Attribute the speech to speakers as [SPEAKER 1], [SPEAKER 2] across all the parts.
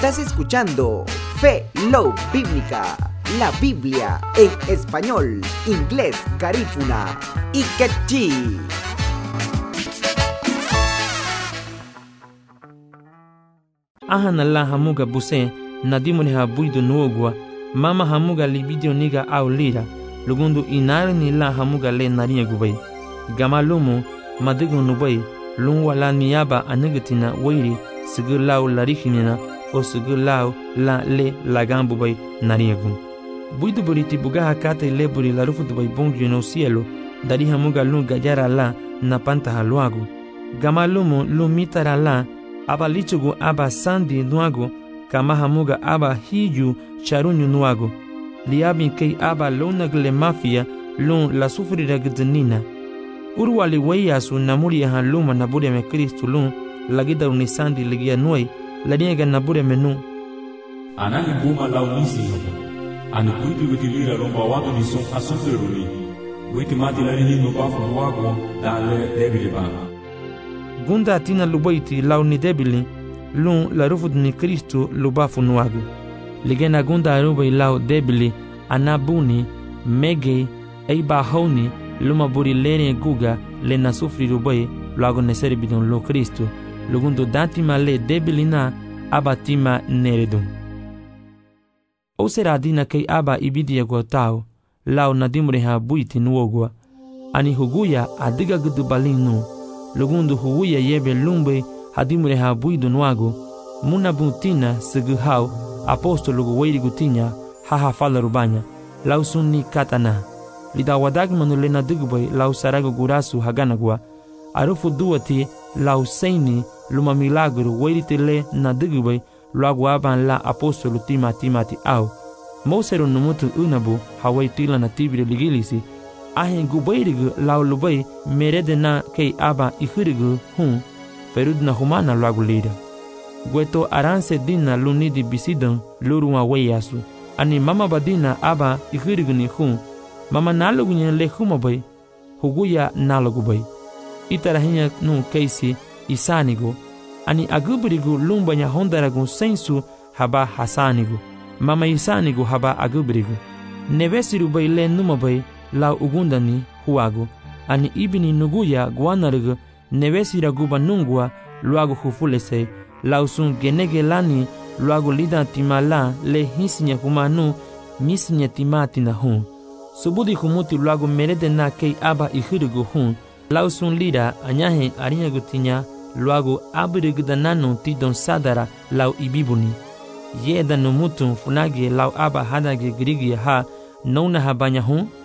[SPEAKER 1] Estás escuchando Fe, Love Bíblica, la Biblia en español, inglés, garífuna y quechí.
[SPEAKER 2] Ahana la hamuga buse nadimune ha buido nuogwa mama hamuga libidio niga au lira lugundu inari ni la hamuga le nariya gubai gamalumu madigu nubai lungwa la niyaba anigatina wairi sigu lau larihinina o sigu lau la le lagambu bai nariya gun buidu buriti bugaha kata le buri la rufu dubai bongi no cielo dari hamuga lu gajara la na panta haluagu gamalumu lu mitara la aba lichugu aba sandi nuago kama hamuga aba hiju charunyu nuago liabi kei aba lonagle mafia lon la sufrira gdnina urwali wayasu namuri han luma nabure me Kristo lon lagida unisandi ligia nuai laniega nabure menu
[SPEAKER 3] anani buma launisi ani kuitu witilira lomba watu ni son asufriruli witi mati la ni no bafu wago dale debiliba
[SPEAKER 2] gunda tina lubaiti launi debili lun la rufud ni Kristo lubafu nuagu ligena gunda arubai lau debili anabuni mege eiba hauni luma buri lene guga le na sufri rubai luago neseri bidon lo Kristo lugundo datima le debili na abatima neredum o sera dina kei aba ibidia gotao lau nadimure ha buiti nuogwa ani huguya adiga gudu balinu lugundu huuya yebe lumbe hadimure ha buido nuago muna buntina sigu hau apostolo gu weiri gutinya haha fala rubanya lau sunni katana lida wadag manulena digubay lau sarago gurasu haganagwa arufu duati lau seini luma milagro weiri tele na digubay luagu aban la apostolo timati au mosero numutu unabu hawai tila na tibire ligilisi ahen gubairigu lau lubai merede na kei aba ihirigu ferudna humana luagu lida gueto aranse dina lunidi bisidan luruma weyasu ani mama badina aba ihirigu ni mama nalugu nye le humabai huguya nalugu bai itarahinya nu keisi isanigu ani agubirigu lumbanya hondaragu sensu haba hasanigu mama isanigu haba agubirigu nevesiru bai le numabai lau ugundani huagu ani ibini nuguya guanarigu nevesira guba nungua luagu hufulese lau sun genege lani luagu lida timala le hisinya humanu misinya timatina subudi humuti luagu merede na kei aba ihirigu lau sun lida anyahe arinyagu tinya luagu abirigu dananu tidon sadara lau ibibuni yeda numutu funage lau aba hadage grigi ha nona habanya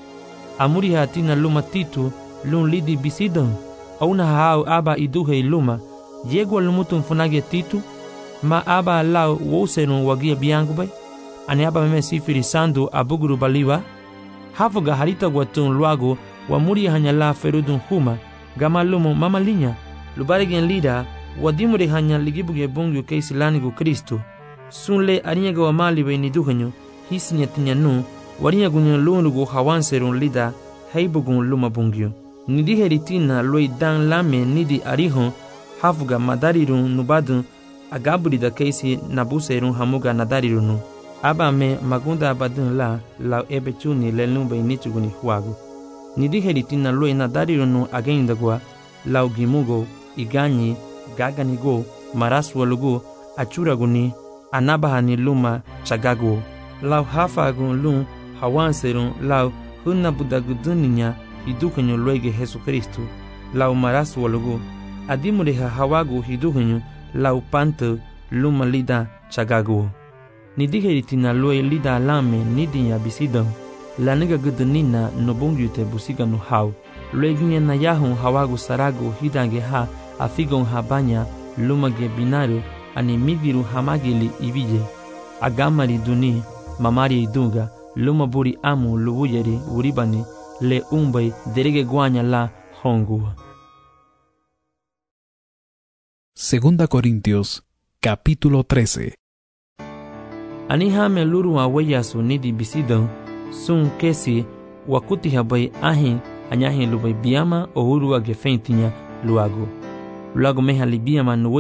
[SPEAKER 2] amuri hatina luma titu lun lidi bisidon auna hao aba iduhe luma yego lumutum funage titu ma aba lau woserun wagia biangu bai ani aba meme sifiri sandu abuguru baliwa hafuga harita guatun luago wa muri hanya la ferudun huma gama lumu mama linya lubarigen lida wadimure hanya ligibuge bungyu keisi lanigu Kristo sunle arinyega wa mali bai niduhenyo hisinya tinyanu warinya gunyo lunugu hawanserun lida heibugun luma bungyo nidi heritina loi dan lame nidi arihon hafuga madarirun nubadun agaburi da keisi nabuserun hamuga nadarirunu aba me magunda abadun la lau ebechuni lelumbe nichuguni huagu nidi heritina loi nadarirunu agendagwa lau gimugo iganyi gaganigo maraswalugu achuraguni anabahani luma chagago lau hafagun lun hawanserun lau hunna budaguduninya hiduhenyo loige Jesu Kristo lau marasu walugu adimureha hawagu hiduhenyo lau panto luma lida chagago nidiheritina loe lida lame nidinya bisidon laniga gudunina nobungyute busiga no hau loeginya na yahun hawagu sarago hidange ha afigon habanya luma ge binario ani migiru hamagili ibije agamari duni mamari idunga luma buri amu lubuyeri uribani le umbai derege guanya la hongua.
[SPEAKER 4] Segunda Corintios, capítulo 13.
[SPEAKER 2] Anihame luru aweyasu nidi bisidon sun kesi wakuti habai ahin anyahin lubai biama o urua gefentinya luago. Luago meha libiama